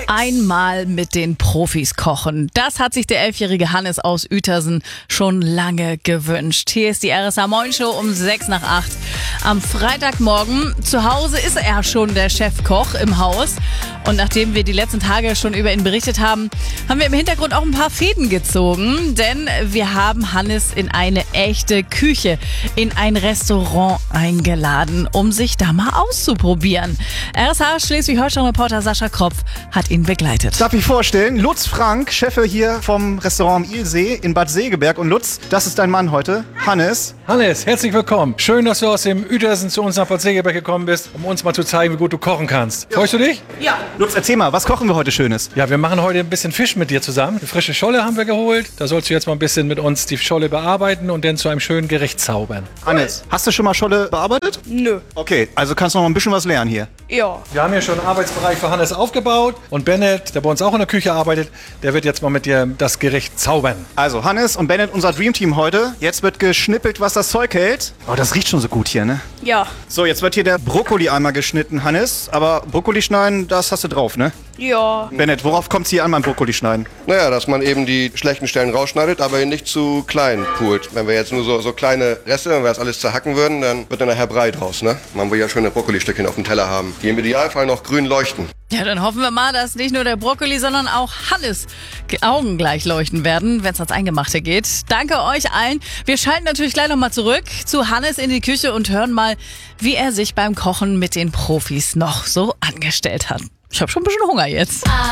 Einmal mit den Profis kochen. Das hat sich der 11-jährige Hannes aus Uetersen schon lange gewünscht. Hier ist die RSA Moin Show um 6:06 am Freitagmorgen. Zu Hause ist er schon der Chefkoch im Haus. Und nachdem wir die letzten Tage schon über ihn berichtet haben, haben wir im Hintergrund auch ein paar Fäden gezogen. Denn wir haben Hannes in eine echte Küche, in ein Restaurant eingeladen, um sich da mal auszuprobieren. RSA Schleswig-Holstein-Reporter Sascha Kropf hat ihn begleitet. Darf ich vorstellen, Lutz Frank, Chef hier vom Restaurant am Ilsee in Bad Segeberg. Und Lutz, das ist dein Mann heute, Hannes. Hannes, herzlich willkommen. Schön, dass du aus dem Uetersen zu uns nach Bad Segeberg gekommen bist, um uns mal zu zeigen, wie gut du kochen kannst. Ja. Freust du dich? Ja. Lutz, erzähl mal, was kochen wir heute Schönes? Ja, wir machen heute ein bisschen Fisch mit dir zusammen. Eine frische Scholle haben wir geholt. Da sollst du jetzt mal ein bisschen mit uns die Scholle bearbeiten und dann zu einem schönen Gericht zaubern. Hannes, hast du schon mal Scholle bearbeitet? Nö. Okay, also kannst du noch mal ein bisschen was lernen hier. Ja. Wir haben hier schon einen Arbeitsbereich für Hannes aufgebaut. Und Bennett, der bei uns auch in der Küche arbeitet, der wird jetzt mal mit dir das Gericht zaubern. Also Hannes und Bennett, unser Dreamteam heute. Jetzt wird geschnippelt, was das Zeug hält. Oh, das riecht schon so gut hier, ne? Ja. So, jetzt wird hier der Brokkoli einmal geschnitten, Hannes. Aber Brokkoli schneiden, das hast du drauf, ne? Ja. Bennett, worauf kommt es hier an beim Brokkoli schneiden? Naja, dass man eben die schlechten Stellen rausschneidet, aber ihn nicht zu klein pult. Wenn wir jetzt nur so kleine Reste, wenn wir das alles zerhacken würden, dann wird dann nachher Brei draus, ne? Man will ja schöne Brokkolistückchen auf dem Teller haben, die im Idealfall noch grün leuchten. Ja, dann hoffen wir mal, dass nicht nur der Brokkoli, sondern auch Hannes Augen gleich leuchten werden, wenn es ans Eingemachte geht. Danke euch allen. Wir schalten natürlich gleich nochmal zurück zu Hannes in die Küche und hören mal, wie er sich beim Kochen mit den Profis noch so angestellt hat. Ich habe schon ein bisschen Hunger jetzt.